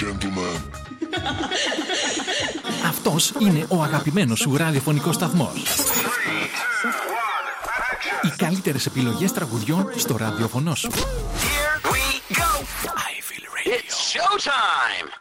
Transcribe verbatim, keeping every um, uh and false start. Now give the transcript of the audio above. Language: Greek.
gentlemen. Αυτός είναι ο αγαπημένος σου ραδιοφωνικός σταθμός. Οι καλύτερες επιλογές τραγουδιών στο ραδιοφωνό σου. Here we go. I Feel Radio. It's showtime.